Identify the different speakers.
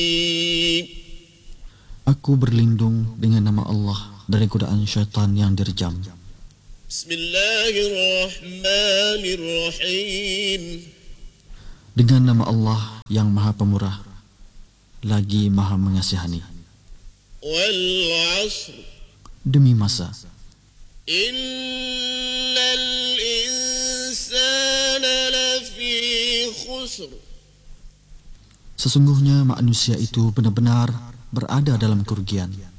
Speaker 1: Aku berlindung dengan nama Allah dari godaan syaitan yang direjam.
Speaker 2: Bismillahirrahmanirrahim.
Speaker 1: Dengan nama Allah yang Maha Pemurah lagi Maha Mengasihani.
Speaker 2: Wal 'ashr.
Speaker 1: Demi masa.
Speaker 2: Innal insana lafi khusr.
Speaker 1: Sesungguhnya manusia itu benar-benar berada dalam kerugian.